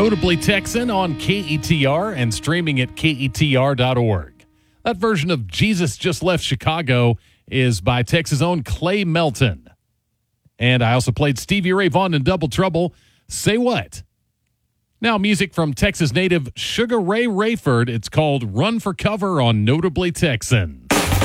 Notably Texan on KETR and streaming at KETR.org. That version of Jesus Just Left Chicago is by Texas' own Clay Melton. And I also played Stevie Ray Vaughan and Double Trouble, Say What? Now music from Texas native Sugar Ray Rayford. It's called Run for Cover on Notably Texan.